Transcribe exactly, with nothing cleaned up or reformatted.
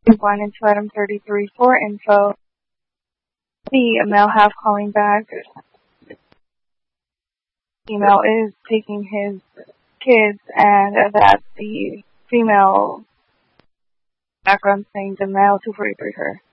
one into item thirty-three for info. The male half calling back. Female is taking his kids, and that the female background saying the male two forty-three her.